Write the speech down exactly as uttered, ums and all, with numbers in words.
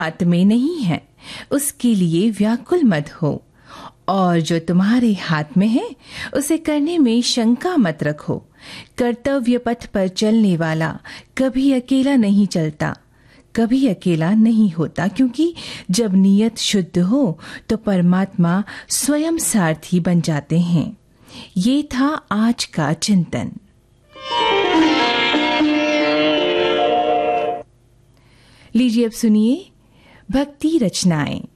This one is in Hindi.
हाथ में नहीं है उसके लिए व्याकुल मत हो, और जो तुम्हारे हाथ में है उसे करने में शंका मत रखो। कर्तव्य पथ पर चलने वाला कभी अकेला नहीं चलता, कभी अकेला नहीं होता, क्योंकि जब नीयत शुद्ध हो तो परमात्मा स्वयं सारथी बन जाते हैं। ये था आज का चिंतन। लीजिए अब सुनिए भक्ति रचनाएं।